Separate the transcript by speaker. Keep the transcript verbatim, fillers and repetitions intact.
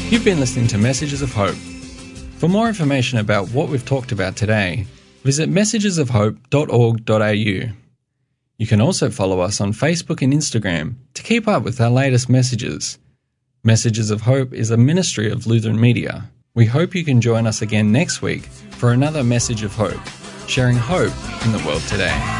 Speaker 1: You've been listening to Messages of Hope. For more information about what we've talked about today, visit messages of hope dot org dot a u. You can also follow us on Facebook and Instagram to keep up with our latest messages. Messages of Hope is a ministry of Lutheran Media. We hope you can join us again next week for another Message of Hope, sharing hope in the world today.